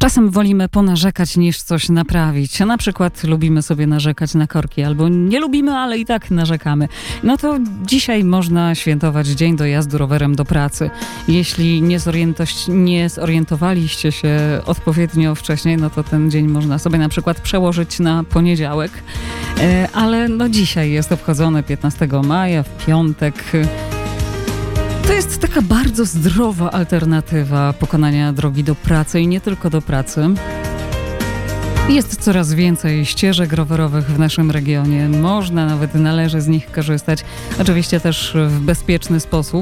Czasem wolimy ponarzekać niż coś naprawić. Na przykład lubimy sobie narzekać na korki, albo nie lubimy, ale i tak narzekamy. No to dzisiaj można świętować Dzień Dojazdu Rowerem do Pracy. Jeśli nie zorientowaliście się odpowiednio wcześniej, no to ten dzień można sobie na przykład przełożyć na poniedziałek. Ale no dzisiaj jest obchodzony 15 maja, w piątek. To jest taka bardzo zdrowa alternatywa pokonania drogi do pracy i nie tylko do pracy. Jest coraz więcej ścieżek rowerowych w naszym regionie. Można, nawet należy z nich korzystać. Oczywiście też w bezpieczny sposób.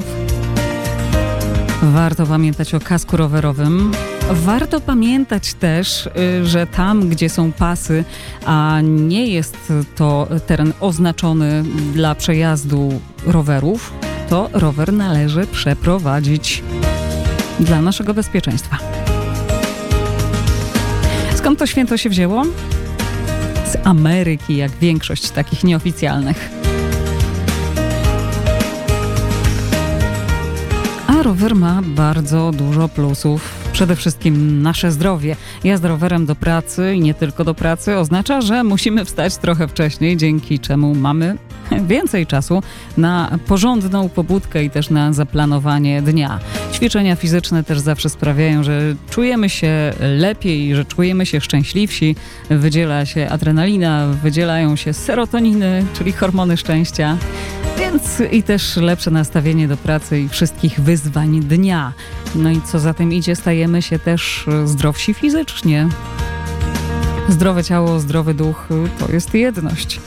Warto pamiętać o kasku rowerowym. Warto pamiętać też, że tam, gdzie są pasy, a nie jest to teren oznaczony dla przejazdu rowerów, to rower należy przeprowadzić dla naszego bezpieczeństwa. Skąd to święto się wzięło? Z Ameryki, jak większość takich nieoficjalnych. A rower ma bardzo dużo plusów. Przede wszystkim nasze zdrowie. Jazda rowerem do pracy i nie tylko do pracy oznacza, że musimy wstać trochę wcześniej, dzięki czemu mamy więcej czasu na porządną pobudkę i też na zaplanowanie dnia. Ćwiczenia fizyczne też zawsze sprawiają, że czujemy się lepiej, że czujemy się szczęśliwsi. Wydziela się adrenalina, wydzielają się serotoniny, czyli hormony szczęścia. Więc i też lepsze nastawienie do pracy i wszystkich wyzwań dnia. No i co za tym idzie, stajemy się też zdrowsi fizycznie. Zdrowe ciało, zdrowy duch to jest jedność.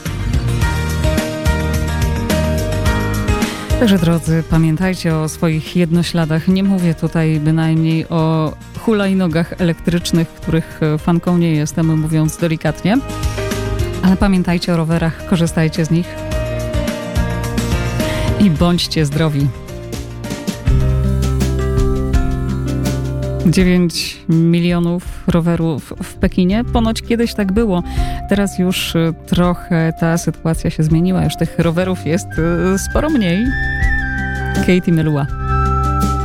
Także drodzy, pamiętajcie o swoich jednośladach. Nie mówię tutaj bynajmniej o hulajnogach elektrycznych, których fanką nie jestem, mówiąc delikatnie. Ale pamiętajcie o rowerach, korzystajcie z nich i bądźcie zdrowi. 9 milionów rowerów w Pekinie. Ponoć kiedyś tak było. Teraz już trochę ta sytuacja się zmieniła. Już tych rowerów jest sporo mniej. Katie Melua.